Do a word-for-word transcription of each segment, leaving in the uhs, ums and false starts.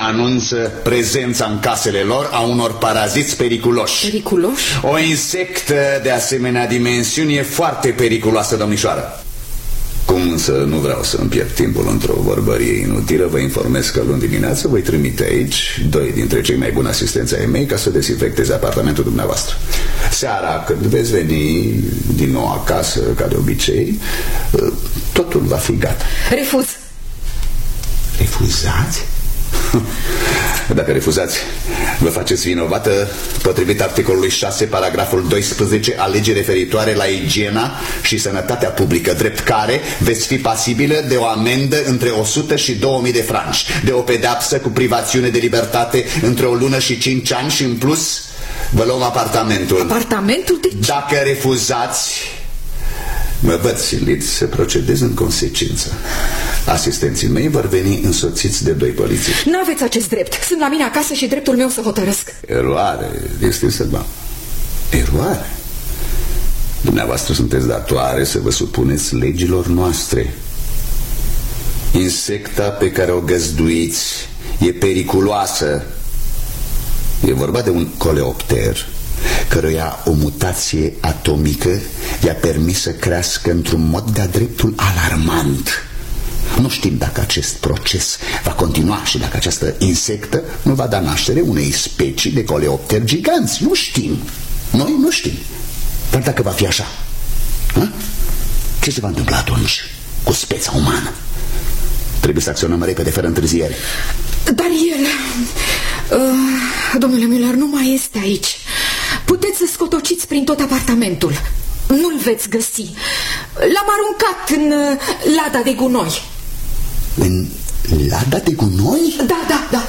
anunță prezența în casele lor a unor paraziți periculoși. Periculoși? O insectă de asemenea dimensiuni e foarte periculoasă, domnișoară. Cum să nu vreau să îmi pierd timpul într-o vorbărie inutilă, vă informez că luni dimineață voi trimite aici doi dintre cei mai buni asistenți ai mei ca să dezinfecteze apartamentul dumneavoastră. Seara, când veți veni din nou acasă, ca de obicei, totul va fi gata. Refuz. Refuzați? Dacă refuzați, vă faceți vinovată potrivit articolului șase, paragraful doisprezece a legii referitoare la igiena și sănătatea publică, drept care veți fi pasibilă de o amendă între o sută și două mii de franci, de o pedeapsă cu privațiune de libertate între o lună și cinci ani și în plus vă luăm apartamentul. Apartamentul de ce? Dacă refuzați, mă văd silit să procedez în consecință. Asistenții mei vor veni însoțiți de doi polițiști. N-aveți acest drept. Sunt la mine acasă și dreptul meu să hotărăsc. Eroare, distinsă doamnă. Eroare? Dumneavoastră sunteți datoare să vă supuneți legilor noastre. Insecta pe care o găzduiți e periculoasă. E vorba de un coleopter căruia o mutație atomică i-a permis să crească într-un mod de-a dreptul alarmant. Nu știm dacă acest proces va continua și dacă această insectă nu va da naștere unei specii de coleopteri giganți. Nu știm. Noi nu știm. Dar dacă va fi așa, a? Ce se va întâmpla atunci cu speța umană? Trebuie să acționăm repede, fără întârziere. Dar el, uh, domnule Müller, nu mai este aici. Puteți să scotociți prin tot apartamentul. Nu-l veți găsi. L-am aruncat în uh, lada de gunoi. În lada de gunoi? Da, da, da.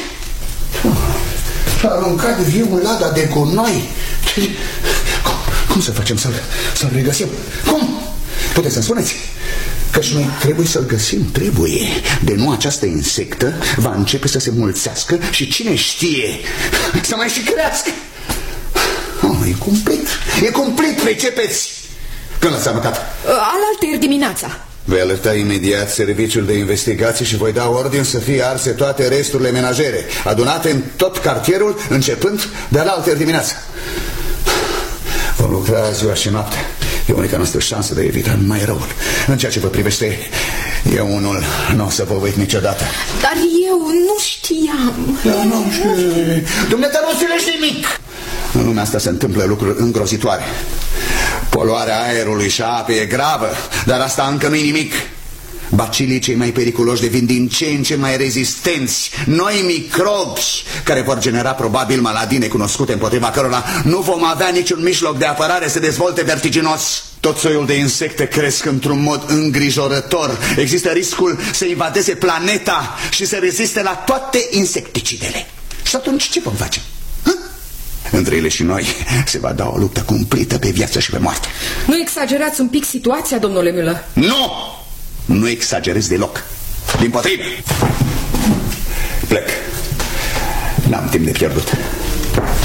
S-a aruncat viu în lada de gunoi. Cum, cum să facem să-l să regăsim? Cum? Puteți să-mi spuneți? Că și noi trebuie să-l găsim. Trebuie. De nu, această insectă va începe să se mulțească și cine știe să mai și crească. Oh, e cumplit. E cumplit, pricepeți. Când l-ați aruncat? Alaltăieri dimineața. Voi alerta imediat serviciul de investigații și voi da ordin să fie arse toate resturile menajere, adunate în tot cartierul, începând de alaltăieri dimineața. Vom lucra ziua și noaptea. E unica noastră șansă de a evita mai răul. În ceea ce vă privește, eu unul nu o să vă uit niciodată. Dar eu nu știam. Da, nu știu. Dumneata nu înțelegi nimic. În lumea asta se întâmplă lucruri îngrozitoare. Poluarea aerului și a apei e gravă, dar asta încă nu-i nimic. Bacilii cei mai periculoși devin din ce în ce mai rezistenți. Noi microbi care vor genera probabil maladii necunoscute, împotriva cărora nu vom avea niciun mijloc de apărare, se dezvolte vertiginos. Tot soiul de insecte cresc într-un mod îngrijorător. Există riscul să invadeze planeta și să reziste la toate insecticidele. Și atunci ce vom face? Între ele și noi se va da o luptă cumplită pe viață și pe moarte. Nu exagerați un pic situația, domnule Müller? Nu! Nu exagerez deloc. Dimpotrivă. Plec. N-am timp de pierdut.